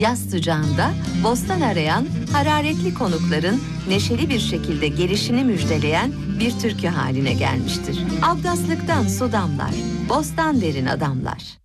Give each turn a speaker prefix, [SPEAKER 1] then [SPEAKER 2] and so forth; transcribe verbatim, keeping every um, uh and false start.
[SPEAKER 1] Yaz sıcağında bostan arayan hararetli konukların neşeli bir şekilde gelişini müjdeleyen bir türkü haline gelmiştir. Abdaslıktan su damlar, bostan derin adamlar.